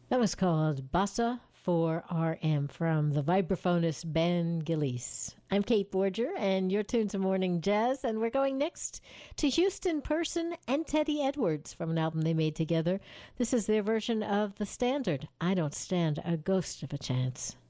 That was called Bossa for RM from the vibraphonist Ben Gillies. I'm Kate Borger, and you're tuned to Morning Jazz, and we're going next to Houston Person and Teddy Edwards from an album they made together. This is their version of the standard, I Don't Stand a Ghost of a Chance.